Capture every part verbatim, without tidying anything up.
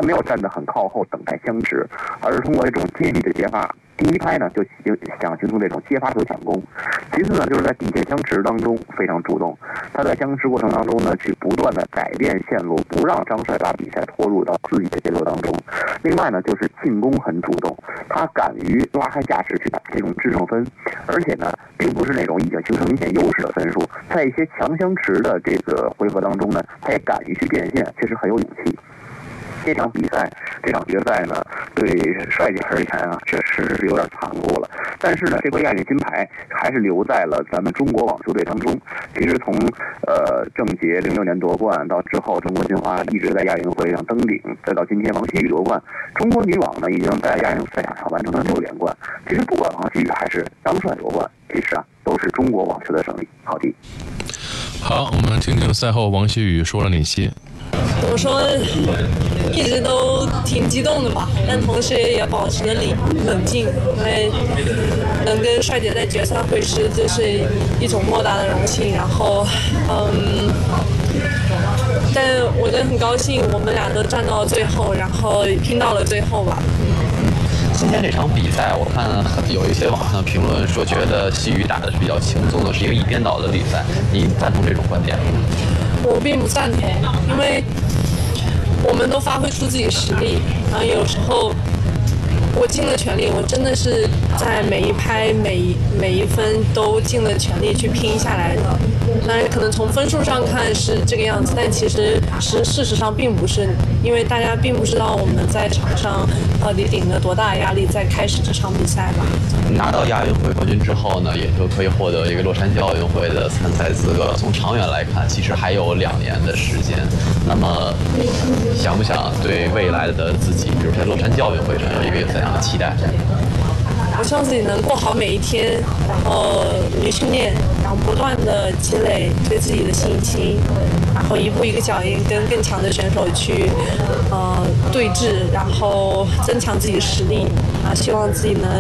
他没有站得很靠后等待相持，而是通过这种接力的接发。第一拍呢，就想形成这种接发球抢攻；其次呢，就是在底线相持当中非常主动。他在相持过程当中呢，去不断的改变线路，不让张帅把比赛拖入到自己的节奏当中。另外呢，就是进攻很主动，他敢于拉开架势去打这种制胜分，而且呢，并不是那种已经形成明显优势的分数，在一些强相持的这个回合当中呢，他也敢于去变现，确实很有勇气。这场比赛，这场决赛呢，对帅姐而言啊，确实是有点残酷了。但是呢，这块亚运金牌还是留在了咱们中国网球队当中。其实从呃郑洁零六年夺冠到之后中国金花一直在亚运会上登顶，再到今天王希雨夺冠，中国女网呢已经在亚运赛场上完成了六连冠。其实不管王希雨还是张帅夺冠，其实啊都是中国网球的胜利。好的。 好，我们听听赛后王希雨说了哪些。 我说一直都挺激动的吧，但同时也保持着理冷静，因为能跟帅姐在决赛会师就是一种莫大的荣幸。然后，嗯，但我真的很高兴，我们俩都站到最后，然后拼到了最后吧。 今天这场比赛，我看有一些网上评论说，觉得希雨打的是比较轻松的，是一个一边倒的比赛。你赞同这种观点吗？ 我并不赞同，因为我们都发挥出自己实力，然后有时候我尽了全力，我真的是在每一拍每一每一分都尽了全力去拼下来的。当然，可能从分数上看是这个样子，但其实是事实上并不是，因为大家并不知道我们在场上到底顶了多大压力在开始这场比赛吧。 拿到亚运会冠军之后呢，也就可以获得一个洛杉矶奥运会的参赛资格。从长远来看，其实还有两年的时间。那么，想不想对未来的自己，比如在洛杉矶奥运会上有一个怎样的期待？ 我希望自己能过好每一天，然后努力训练，然后不断的积累对自己的信心，然后一步一个脚印跟更强的选手去呃对峙，然后增强自己的实力啊，希望自己能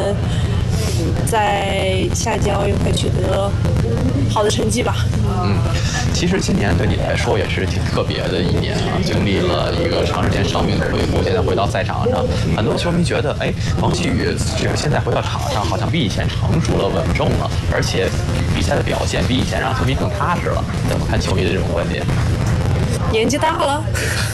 在下届奥运会取得好的成绩吧。 嗯，其实今年对你来说也是挺特别的一年啊，经历了一个长时间伤病的恢复，现在回到赛场上，很多球迷觉得，哎，王希雨这个现在回到场上，好像比以前成熟了、稳重了，而且比赛的表现比以前让球迷更踏实了。怎么看球迷的这种观点？ 年纪大了，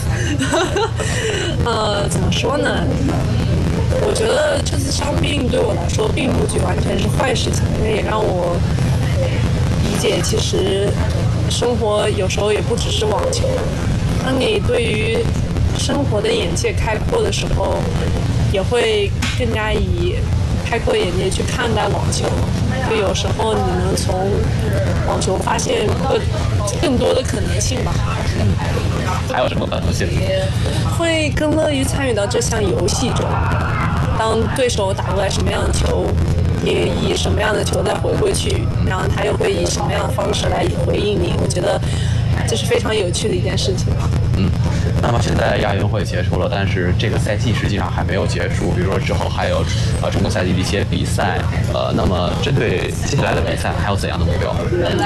呃，怎么说呢？我觉得这次伤病对我来说并不完全是坏事情，因为也让我理解，其实生活有时候也不只是网球。当你对于生活的眼界开阔的时候，也会更加以开阔眼界去看待网球。就有时候你能从网球发现更更多的可能性吧。 还有什么可能性？ 会更乐于参与到这项游戏中。当对手打过来什么样的球，也以什么样的球再回过去，然后他又会以什么样的方式来回应你。我觉得这是非常有趣的一件事情。 嗯，那么现在亚运会结束了，但是这个赛季实际上还没有结束。比如说之后还有呃中国赛季的一些比赛，呃，那么针对接下来的比赛还有怎样的目标？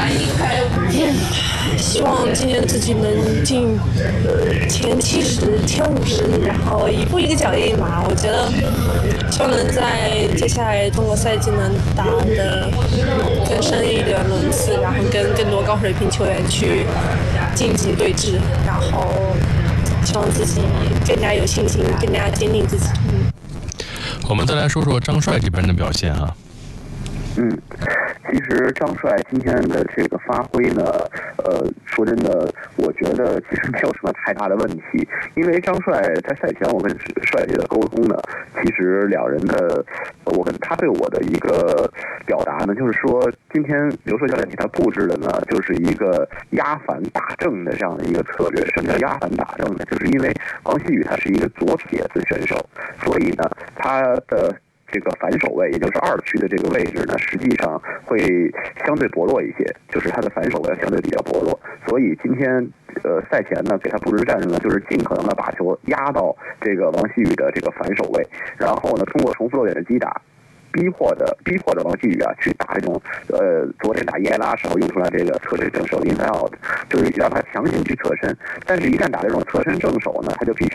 希望今年自己能进前七十、前五十，然后一步一个脚印吧。我觉得希望能在接下来中国赛季能打得更深一点轮次，然后跟更多高水平球员去晋级对峙，然后希望自己更加有信心，更加坚定自己。嗯， 我们再来说说张帅这边的表现啊。 嗯，其实张帅今天的这个发挥呢，呃，说真的，我觉得其实没有什么太大的问题，因为张帅在赛前我跟帅姐的沟通呢，其实两人的，我跟他对我的一个表达呢，就是说今天刘硕教练给他布置的呢，就是一个压反打正的这样的一个策略。什么叫压反打正呢？就是因为王希雨他是一个左撇子选手，所以呢，他的这个反手位，也就是二区的这个位置呢，实际上会相对薄弱一些，就是他的反手位相对比较薄弱。所以今天呃赛前呢，给他布置战术呢，就是尽可能的把球压到这个王希雨的这个反手位，然后呢，通过重复落点的击打，逼迫的逼迫着王希雨啊去打这种呃昨天打伊莱拉时候用出来这个侧身正手 inside out，就是让他强行去侧身，但是一旦打这种侧身正手呢，他就必须